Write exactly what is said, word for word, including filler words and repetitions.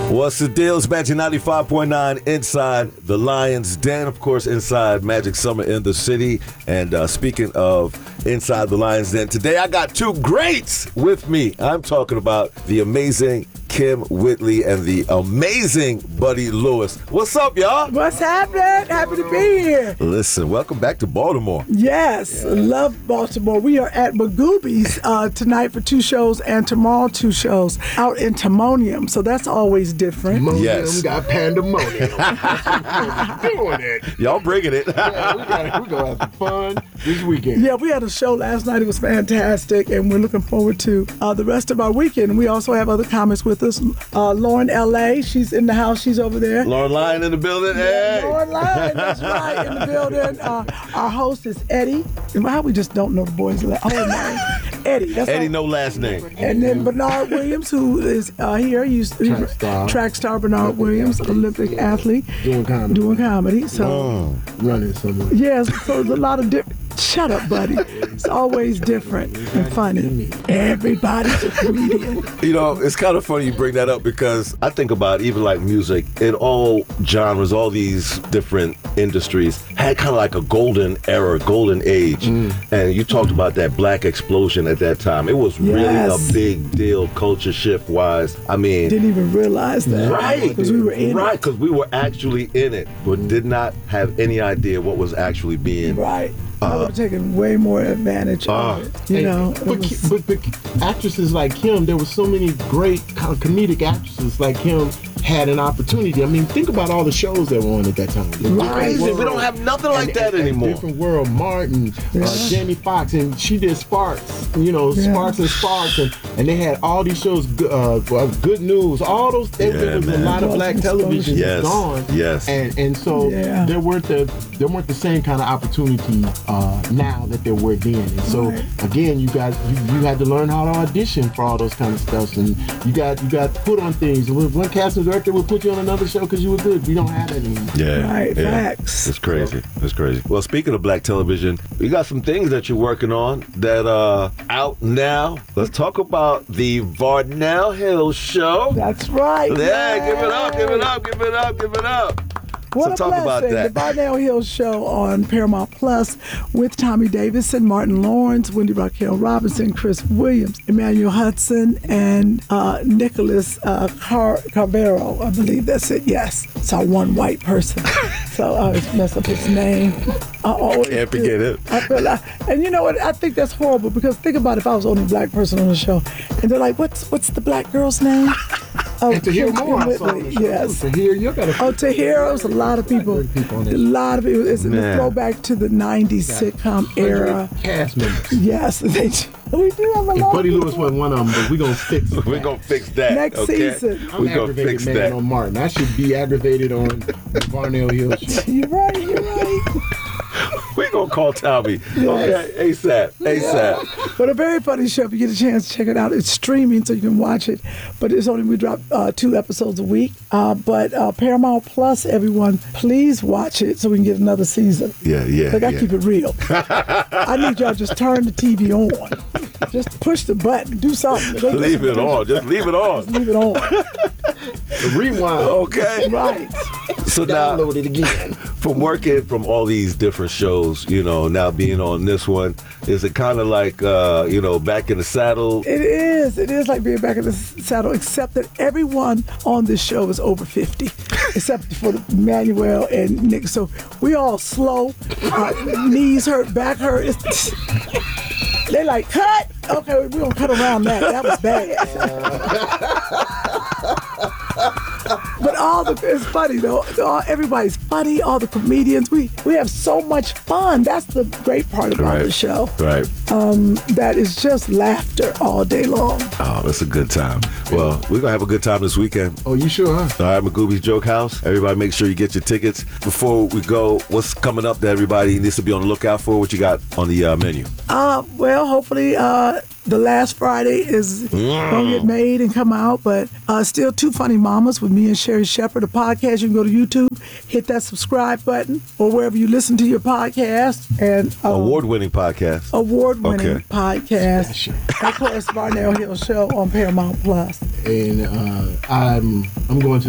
What's the deal? It's Magic ninety-five point nine inside the Lions Den, of course, inside Magic Summer in the City. And uh, speaking of inside the Lions Den, today I got two greats with me. I'm talking about the amazing Kym Whitley and the amazing Buddy Lewis. What's up, y'all? What's happening? Happy to be here. Listen, welcome back to Baltimore. Yes, yeah. Love Baltimore. We are at Magooby's uh, tonight for two shows and tomorrow two shows out in Timonium. So that's always different. Timonium yes. got pandemonium. Doing it. Y'all bringing it. Yeah, we got We're going to have some fun this weekend. Yeah, we had a show last night. It was fantastic, and we're looking forward to uh, the rest of our weekend. We also have other comics with us. Uh, Lauren L A, she's in the house. She's over there. Lauren Lyon in the building. Yeah, hey. Lauren Lyon, that's right, in the building. Uh, our host is Eddie. How we just don't know the boy's last name? Eddie. That's Eddie, all. no last name. And then Bernard Williams, who is uh, here. He's track star. Track star Bernard Williams, Olympic athlete. Doing comedy. Doing comedy. So oh. running somewhere. Yes, so there's a lot of different. Shut up, buddy. It's always different and funny. Everybody's a comedian. You know, it's kind of funny you bring that up because I think about even like music in all genres, all these different industries had kind of like a golden era, golden age. Mm. And you talked about that black explosion at that time. It was really yes. a big deal culture shift wise. I mean, didn't even realize that. Right. Because we were in right, it. because we were actually in it, but did not have any idea what was actually being. Right. Uh, I would have taken way more advantage uh, of it. You and, know, but, was, but, but actresses like Kym, there were so many great comedic actresses like Kym had an opportunity. I mean, think about all the shows that were on at that time. Right. We don't have nothing like and, that and, anymore. Different World, Martin, yeah. uh, Jamie Foxx, and she did Sparks. You know, yeah. Sparks and Sparks, and, and they had all these shows. Uh, Good News, all those. They, yeah, there was man. a lot of black television yes. gone. Yes. And and so yeah. there weren't the there weren't the same kind of opportunity uh, now that there were then. And so right. again, you got you, you had to learn how to audition for all those kind of stuff, and you got you got put on things. One casting director would put you on another show because you were good. We don't have that anymore. Yeah, right, yeah. facts. It's crazy. It's crazy. Well, speaking of black television, we got some things that you're working on that are out now. Let's talk about the Varnell Hill Show. That's right. Yeah, Yay. give it up, give it up, give it up, give it up. What so a talk blessing. about that. The Varnell Hill Show on Paramount Plus with Tommy Davidson, Martin Lawrence, Wendy Raquel Robinson, Chris Williams, Emmanuel Hudson, and uh, Nicholas uh, Car- Carvero. I believe that's it. Yes. It's our one white person. So I always mess up his name. I always Can't forget it. I feel like, and you know what? I think that's horrible because think about if I was the only black person on the show, and they're like, "What's what's the black girl's name?" Oh, And to hear Kym more, I saw Whitley. the show. Yes. To hear, you got Oh, to hear, it was a lot of people. people on A this. lot of people. It's a Man. throwback to the nineties sitcom era. Cast members. Yes, they, we do have a And lot Buddy of Lewis people. wasn't one of them, but we're going to fix it. We're going to fix that. Next okay? season. I'm We're going to aggravated fix man that. on Martin. I should be aggravated on the Varnell Hill show. You're right, you're right. We're going to call Tommy. Okay, ASAP, ASAP. But a very funny show. If you get a chance, check it out. It's streaming, so you can watch it. But it's only, we drop uh, two episodes a week. Uh, but uh, Paramount Plus, everyone, please watch it so we can get another season. Yeah, yeah, Like, I yeah. keep it real. I need y'all to just turn the T V on. Just push the button. Do something. They Leave just- it on. Just leave it on. Leave it on. Rewind. Okay. Right. So now, Download it again. from working from all these different shows, you know, now being on this one, is it kind of like, uh, you know, back in the saddle? It is. It is like being back in the saddle, except that everyone on this show is over fifty, except for Manuel and Nick. So we all slow. Uh, knees hurt, back hurt. It's, they like, cut. Okay, we're going to cut around that. That was bad. But all the, it's funny though. All, everybody's funny. All the comedians. We we have so much fun. That's the great part about Right. the show. Right. Um, that is just laughter all day long. Oh, that's a good time. Well, we're going to have a good time this weekend. Oh, you sure, huh? All right, Magooby's Joke House. Everybody make sure you get your tickets. Before we go, what's coming up that everybody needs to be on the lookout for? What you got on the uh, menu? Uh, well, hopefully, uh, the last Friday is Mm. gonna get made and come out, but uh, still Two Funny Mamas with me and Sherry Shepherd, a podcast. You can go to YouTube, hit that subscribe button, or wherever you listen to your podcast. And um, Award-winning podcast. award-winning Okay. podcast. Of course, Barnell Hill Show on Paramount Plus. And uh, I'm I'm going to